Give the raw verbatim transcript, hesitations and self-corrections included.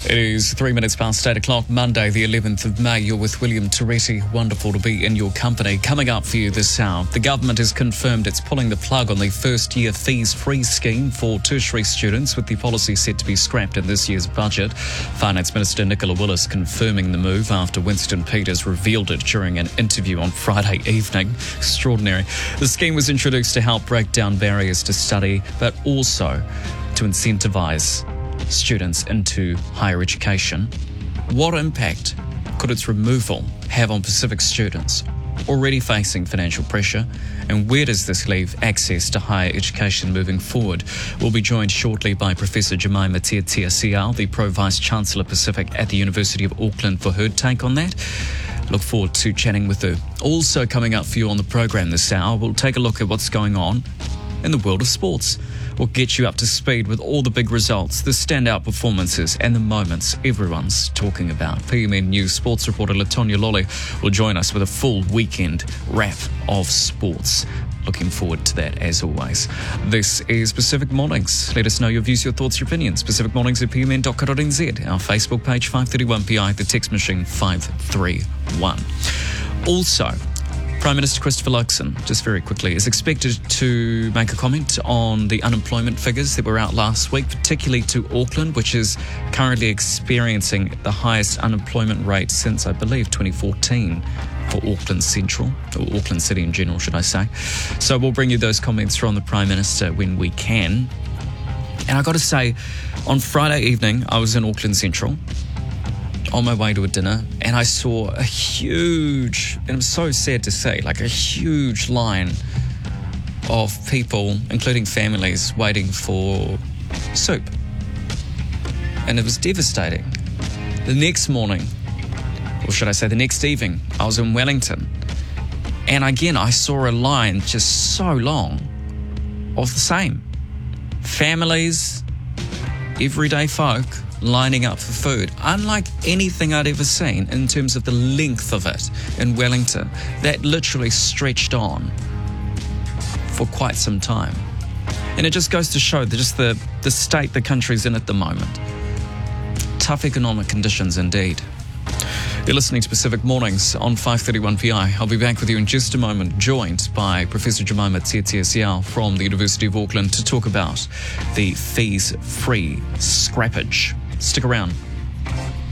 It is three minutes past eight o'clock, Monday, the eleventh of May. You're with William Toretti. Wonderful to be in your company. Coming up for you this hour, the government has confirmed it's pulling the plug on the first-year fees-free scheme for tertiary students, with the policy set to be scrapped in this year's budget. Finance Minister Nicola Willis confirming the move after Winston Peters revealed it during an interview on Friday evening. Extraordinary. The scheme was introduced to help break down barriers to study, but also to incentivise students into higher education. What impact could its removal have on Pacific students already facing financial pressure, and where does this leave access to higher education moving forward? We'll be joined shortly by Professor Jemima Tiatia-Sial, the Pro-Vice-Chancellor Pacific at the University of Auckland, for her take on that. Look forward to chatting with her. Also coming up for you on the program this hour, we'll take a look at what's going on in the world of sports. We'll get you up to speed with all the big results, the standout performances and the moments everyone's talking about. P M N News sports reporter Latonya Lolly will join us with a full weekend wrap of sports. Looking forward to that as always. This is Pacific Mornings. Let us know your views, your thoughts, your opinions. Pacific Mornings at p m n dot co dot n z. Our Facebook page five thirty-one P I, the text machine five three one. Also, Prime Minister Christopher Luxon, just very quickly, is expected to make a comment on the unemployment figures that were out last week, particularly to Auckland, which is currently experiencing the highest unemployment rate since, I believe, twenty fourteen for Auckland Central, or Auckland City in general, should I say. So we'll bring you those comments from the Prime Minister when we can. And I got to say, on Friday evening, I was in Auckland Central on my way to a dinner, and I saw a huge, and I'm so sad to say, like a huge line of people, including families, waiting for soup. And it was devastating. The next morning, or should I say the next evening, I was in Wellington, and again I saw a line just so long of the same. Families, everyday folk, lining up for food, unlike anything I'd ever seen in terms of the length of it in Wellington. That literally stretched on for quite some time. And it just goes to show that just the, the state the country's in at the moment. Tough economic conditions indeed. You're listening to Pacific Mornings on five thirty-one P I. I'll be back with you in just a moment, joined by Professor Jemima Tiatia-Sial from the University of Auckland to talk about the fees-free scrappage. Stick around.